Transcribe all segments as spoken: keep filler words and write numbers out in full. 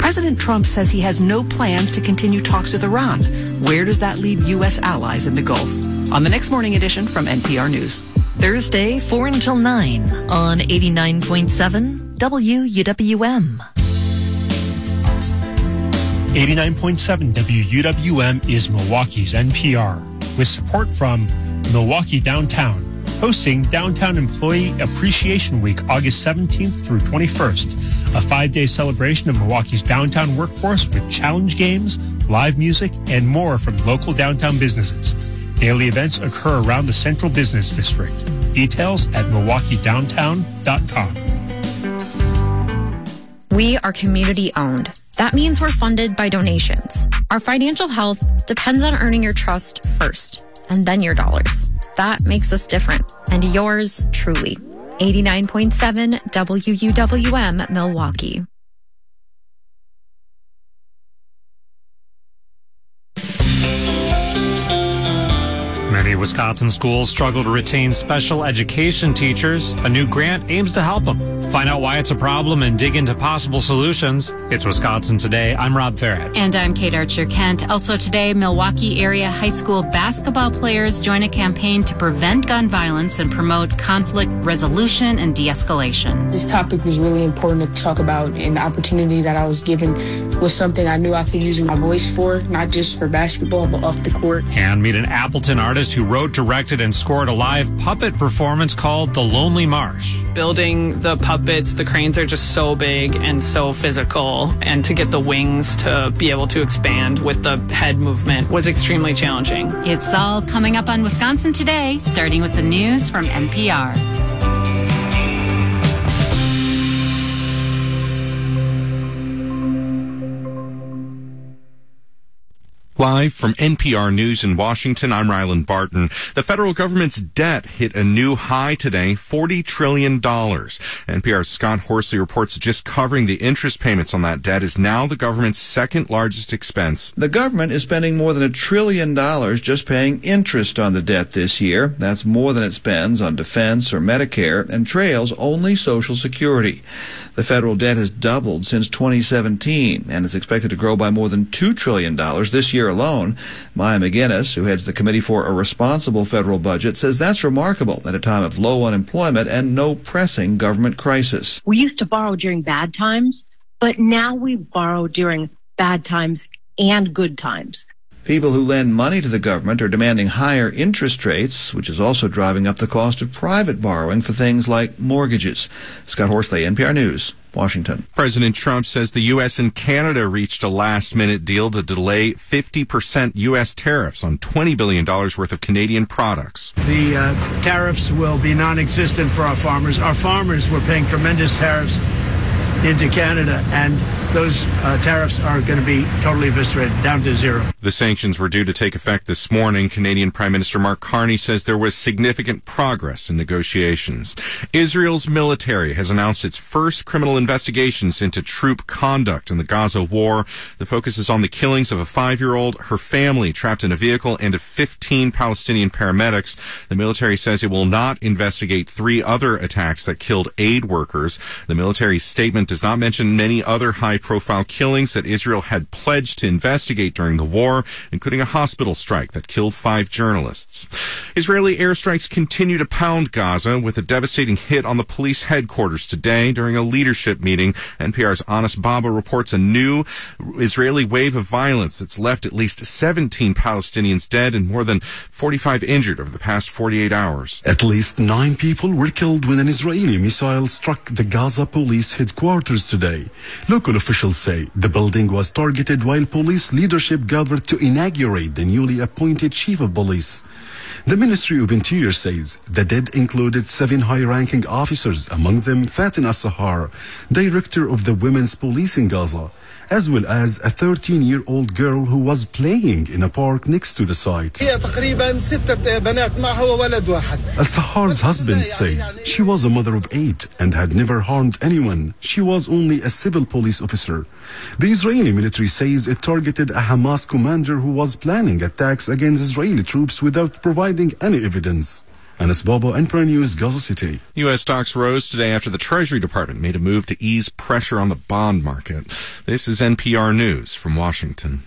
President Trump says he has no plans to continue talks with Iran. Where does that leave U S allies in the Gulf? On the next morning edition from N P R News. Thursday, four until nine on eighty-nine point seven W U W M. eighty-nine point seven W U W M is Milwaukee's N P R, with support from Milwaukee Downtown, hosting Downtown Employee Appreciation Week August seventeenth through twenty-first, a five-day celebration of Milwaukee's downtown workforce with challenge games, live music, and more from local downtown businesses. Daily events occur around the Central Business District. Details at milwaukee downtown dot com. We are community owned. That means we're funded by donations. Our financial health depends on earning your trust first, and then your dollars. That makes us different, and yours truly. eighty-nine point seven W U W M, Milwaukee. Many Wisconsin schools struggle to retain special education teachers. A new grant aims to help them. Find out why it's a problem and dig into possible solutions. It's Wisconsin Today. I'm Rob Farrett. And I'm Kate Archer-Kent. Also today, Milwaukee area high school basketball players join a campaign to prevent gun violence and promote conflict resolution and de-escalation. This topic was really important to talk about, and the opportunity that I was given was something I knew I could use my voice for, not just for basketball, but off the court. And meet an Appleton artist who wrote, directed, and scored a live puppet performance called The Lonely Marsh. Building the puppets, the cranes are just so big and so physical, and to get the wings to be able to expand with the head movement was extremely challenging. It's all coming up on Wisconsin Today, starting with the news from N P R. Live from N P R News in Washington, I'm Ryland Barton. The federal government's debt hit a new high today, forty trillion dollars. N P R's Scott Horsley reports just covering the interest payments on that debt is now the government's second largest expense. The government is spending more than a trillion dollars just paying interest on the debt this year. That's more than it spends on defense or Medicare and trails only Social Security. The federal debt has doubled since twenty seventeen and is expected to grow by more than two trillion dollars this year alone. Maya McGinnis, who heads the Committee for a Responsible Federal Budget, says that's remarkable at a time of low unemployment and no pressing government crisis. We used to borrow during bad times, but now we borrow during bad times and good times. People who lend money to the government are demanding higher interest rates, which is also driving up the cost of private borrowing for things like mortgages. Scott Horsley, N P R News, Washington. President Trump says the U S and Canada reached a last-minute deal to delay fifty percent U S tariffs on twenty billion dollars worth of Canadian products. The uh, tariffs will be non-existent for our farmers. Our farmers were paying tremendous tariffs into Canada, and those uh, tariffs are going to be totally eviscerated, down to zero. The sanctions were due to take effect this morning. Canadian Prime Minister Mark Carney says there was significant progress in negotiations. Israel's military has announced its first criminal investigations into troop conduct in the Gaza war. The focus is on the killings of a five-year-old, her family trapped in a vehicle, and of fifteen Palestinian paramedics. The military says it will not investigate three other attacks that killed aid workers. The military's statement does not mention many other high-profile killings that Israel had pledged to investigate during the war, including a hospital strike that killed five journalists. Israeli airstrikes continue to pound Gaza with a devastating hit on the police headquarters today during a leadership meeting. N P R's Anas Baba reports a new Israeli wave of violence that's left at least seventeen Palestinians dead and more than forty-five injured over the past forty-eight hours. At least nine people were killed when an Israeli missile struck the Gaza police headquarters today. Local officials say the building was targeted while police leadership gathered to inaugurate the newly appointed chief of police. The Ministry of Interior says the dead included seven high-ranking officers, among them Fatin As-Sahar, director of the Women's Police in Gaza, as well as a thirteen-year-old girl who was playing in a park next to the site. Al-Sahar's husband says she was a mother of eight and had never harmed anyone. She was only a civil police officer. The Israeli military says it targeted a Hamas commander who was planning attacks against Israeli troops without providing any evidence. Anas Baba, N P R News, Gaza City. U S stocks rose today after the Treasury Department made a move to ease pressure on the bond market. This is N P R News from Washington.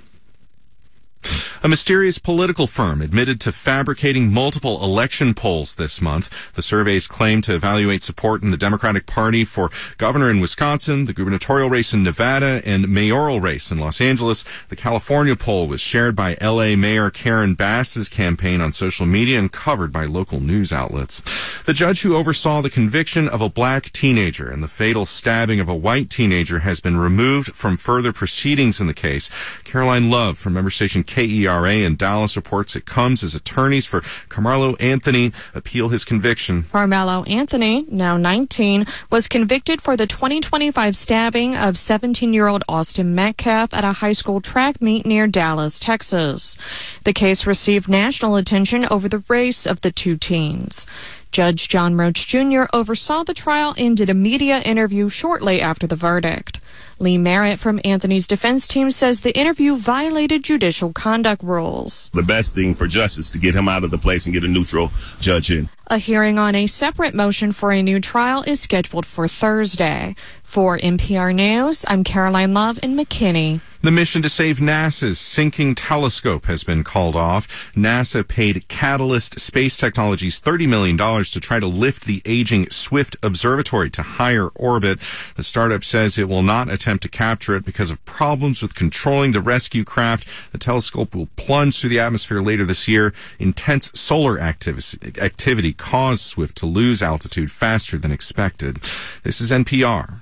A mysterious political firm admitted to fabricating multiple election polls this month. The surveys claim to evaluate support in the Democratic Party for governor in Wisconsin, the gubernatorial race in Nevada, and mayoral race in Los Angeles. The California poll was shared by L A Mayor Karen Bass's campaign on social media and covered by local news outlets. The judge who oversaw the conviction of a black teenager and the fatal stabbing of a white teenager has been removed from further proceedings in the case. Caroline Love from member station K E R A in Dallas reports it comes as attorneys for Carmelo Anthony appeal his conviction. Carmelo Anthony, now nineteen, was convicted for the twenty twenty-five stabbing of seventeen-year-old Austin Metcalf at a high school track meet near Dallas, Texas. The case received national attention over the race of the two teens. Judge John Roach Junior oversaw the trial and did a media interview shortly after the verdict. Lee Merritt from Anthony's defense team says the interview violated judicial conduct rules. The best thing for justice to get him out of the place and get a neutral judge in. A hearing on a separate motion for a new trial is scheduled for Thursday. For N P R News, I'm Caroline Love in McKinney. The mission to save NASA's sinking telescope has been called off. NASA paid Catalyst Space Technologies thirty million dollars to try to lift the aging Swift Observatory to higher orbit. The startup says it will not attempt to capture it because of problems with controlling the rescue craft. The telescope will plunge through the atmosphere later this year. Intense solar activi- activity caused Swift to lose altitude faster than expected. This is N P R.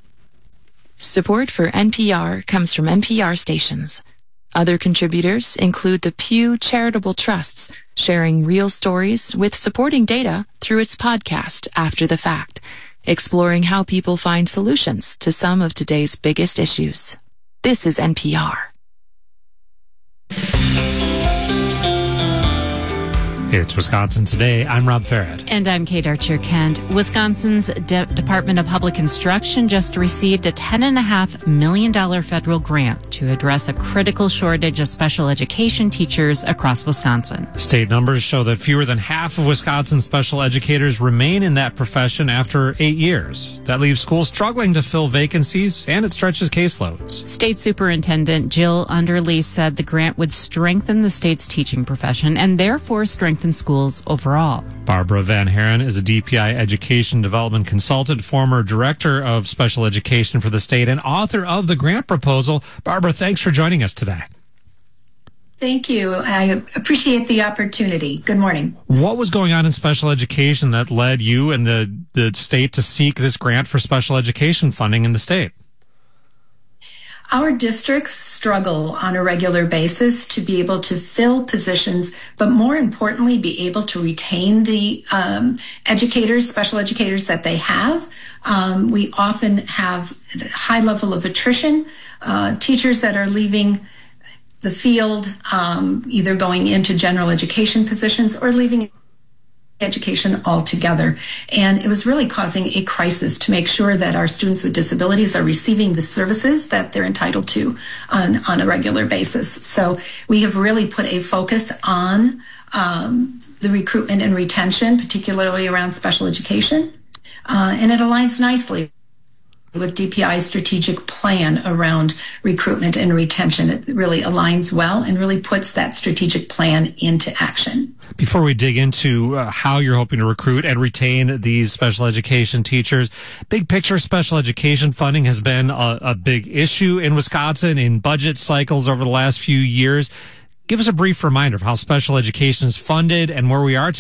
Support for N P R comes from N P R stations. Other contributors include the Pew Charitable Trusts, sharing real stories with supporting data through its podcast After the Fact, exploring how people find solutions to some of today's biggest issues. This is N P R. It's Wisconsin Today. I'm Rob Farrett. And I'm Kate Archer-Kent. Wisconsin's De- Department of Public Instruction just received a ten point five million dollars federal grant to address a critical shortage of special education teachers across Wisconsin. State numbers show that fewer than half of Wisconsin's special educators remain in that profession after eight years. That leaves schools struggling to fill vacancies, and it stretches caseloads. State Superintendent Jill Underly said the grant would strengthen the state's teaching profession and therefore strengthen schools overall. Barbara Van Haren is a D P I Education Development Consultant, former Director of Special Education for the state, and author of the grant proposal. Barbara, thanks for joining us today. Thank you. I appreciate the opportunity. Good morning. What was going on in special education that led you and the, the state to seek this grant for special education funding in the state? Our districts struggle on a regular basis to be able to fill positions, but more importantly, be able to retain the um, educators, special educators that they have. Um, we often have a high level of attrition, uh, teachers that are leaving the field, um, either going into general education positions or leaving education altogether. And it was really causing a crisis to make sure that our students with disabilities are receiving the services that they're entitled to on, on a regular basis. So we have really put a focus on um, the recruitment and retention, particularly around special education. Uh, and it aligns nicely with D P I's strategic plan around recruitment and retention. It really aligns well and really puts that strategic plan into action. Before we dig into uh, how you're hoping to recruit and retain these special education teachers, big picture special education funding has been a, a big issue in Wisconsin in budget cycles over the last few years. Give us a brief reminder of how special education is funded and where we are today.